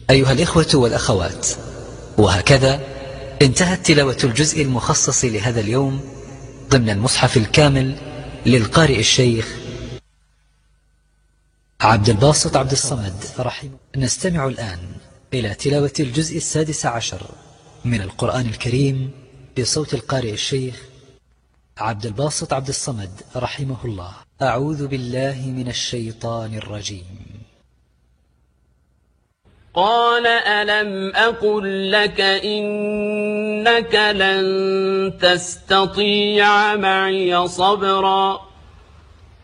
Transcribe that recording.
أيها الإخوة والأخوات، وهكذا انتهت تلاوة الجزء المخصص لهذا اليوم ضمن المصحف الكامل للقارئ الشيخ عبد الباسط عبد الصمد رحمه. نستمع الآن إلى تلاوة الجزء 16 من القرآن الكريم بصوت القارئ الشيخ عبد الباسط عبد الصمد رحمه الله. أعوذ بالله من الشيطان الرجيم. قال ألم أقل لك إنك لن تستطيع معي صبرا